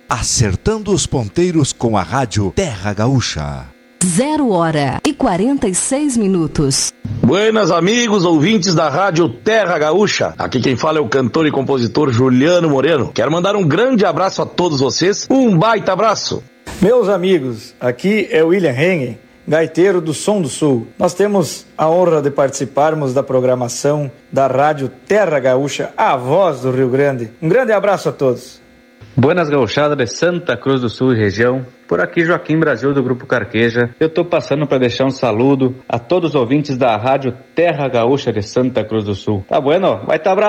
acertando os ponteiros com a rádio Terra Gaúcha. 0h46. Buenas amigos, ouvintes da rádio Terra Gaúcha. Aqui quem fala é o cantor e compositor Juliano Moreno. Quero mandar um grande abraço a todos vocês, um baita abraço. Meus amigos, aqui é o William Hengen, gaiteiro do Som do Sul. Nós temos a honra de participarmos da programação da rádio Terra Gaúcha, a voz do Rio Grande. Um grande abraço a todos. Buenas gauchadas de Santa Cruz do Sul e região. Por aqui Joaquim Brasil do Grupo Carqueja. Eu tô passando para deixar um saludo a todos os ouvintes da rádio Terra Gaúcha de Santa Cruz do Sul. Tá bueno? Vai tá bravo!